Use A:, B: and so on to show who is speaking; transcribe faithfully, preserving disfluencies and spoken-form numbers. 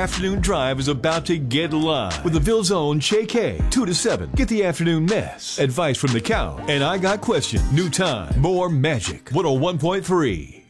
A: afternoon drive is about to get live with the Ville's own Che K, two to seven. Get the afternoon mess. Advice from the cow. And I got questions. New time. More magic. one oh one point three.